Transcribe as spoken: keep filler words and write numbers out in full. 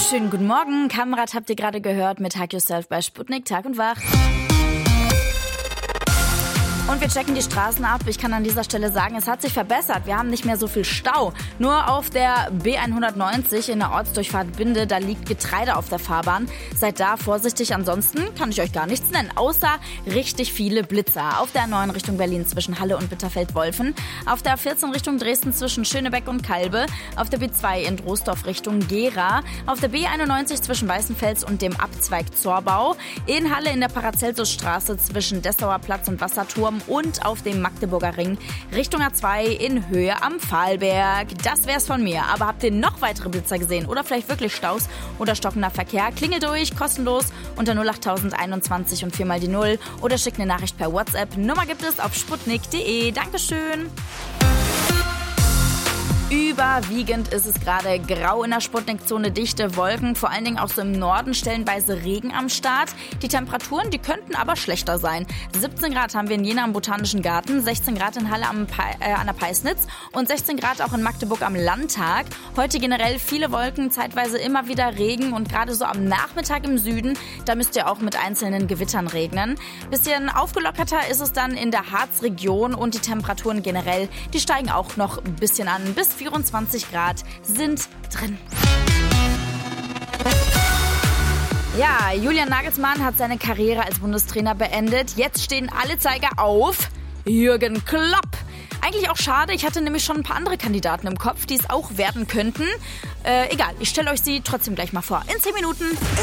Schönen guten Morgen. Kamrat habt ihr gerade gehört mit Hug Yourself bei Sputnik Tag und Wach. Und wir checken die Straßen ab. Ich kann an dieser Stelle sagen, es hat sich verbessert. Wir haben nicht mehr so viel Stau. Nur auf der B hundertneunzig in der Ortsdurchfahrt Binde, da liegt Getreide auf der Fahrbahn. Seid da vorsichtig, ansonsten kann ich euch gar nichts nennen, außer richtig viele Blitzer. Auf der neun Richtung Berlin zwischen Halle und Bitterfeld-Wolfen. Auf der vierzehn Richtung Dresden zwischen Schönebeck und Kalbe. Auf der B zwei in Troisdorf Richtung Gera. Auf der B einundneunzig zwischen Weißenfels und dem Abzweig Zorbau. In Halle in der Paracelsusstraße zwischen Dessauer Platz und Wasserturm. Und auf dem Magdeburger Ring Richtung A zwei in Höhe am Pfahlberg. Das wär's von mir. Aber habt ihr noch weitere Blitzer gesehen oder vielleicht wirklich Staus oder stockender Verkehr? Klingelt durch, kostenlos unter null acht einundzwanzig und viermal die Null oder schickt eine Nachricht per WhatsApp. Nummer gibt es auf sputnik punkt de. Dankeschön. Überwiegend ist es gerade grau in der Sputnik-Zone, dichte Wolken, vor allen Dingen auch so im Norden stellenweise Regen am Start. Die Temperaturen, die könnten aber schlechter sein. siebzehn Grad haben wir in Jena am Botanischen Garten, sechzehn Grad in Halle am Pe- äh, an der Peisnitz und sechzehn Grad auch in Magdeburg am Landtag. Heute generell viele Wolken, zeitweise immer wieder Regen und gerade so am Nachmittag im Süden, da müsst ihr auch mit einzelnen Gewittern regnen. Bisschen aufgelockerter ist es dann in der Harzregion und die Temperaturen generell, die steigen auch noch ein bisschen an. Bis vierundzwanzig Grad sind drin. Ja, Julian Nagelsmann hat seine Karriere als Bundestrainer beendet. Jetzt stehen alle Zeiger auf Jürgen Klopp. Eigentlich auch schade, ich hatte nämlich schon ein paar andere Kandidaten im Kopf, die es auch werden könnten. Äh, egal, ich stelle euch sie trotzdem gleich mal vor. In zehn Minuten.